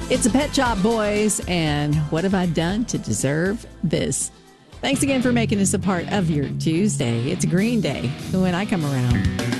It's a Pet Shop Boys, and what have I done to deserve this? Thanks again for making us a part of your Tuesday. It's Green Day when I come around.